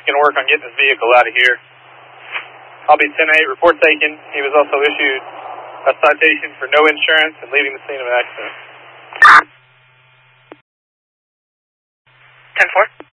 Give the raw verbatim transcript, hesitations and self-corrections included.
going to work on getting his vehicle out of here. I'll be ten eight, report taken. He was also issued a citation for no insurance and leaving the scene of an accident. ten four.